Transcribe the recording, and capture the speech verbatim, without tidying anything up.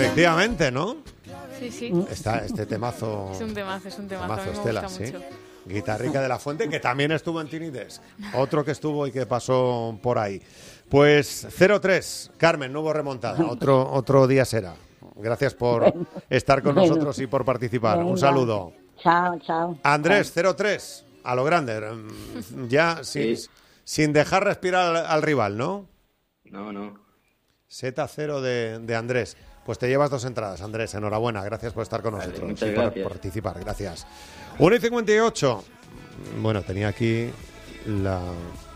Efectivamente, ¿no? Sí, sí. Está este temazo. Es un temazo, es un temazo. temazo a mí me Estela, gusta sí. mucho. Guitarrica de la Fuente, que también estuvo en Tiny Desk. Otro que estuvo y que pasó por ahí. Pues cero tres, Carmen, no hubo remontada. Otro, otro día será. Gracias por Bueno, estar con bueno. nosotros y por participar. Venga. Un saludo. Chao, chao. Andrés, cero tres, a lo grande. Mm, Ya sin, Sí. sin dejar respirar al, al rival, ¿no? No, no. Z cero de, de Andrés. Pues te llevas dos entradas, Andrés. Enhorabuena. Gracias por estar con Vale, nosotros muchas y por gracias. participar. Gracias. uno y cincuenta y ocho. Bueno, tenía aquí la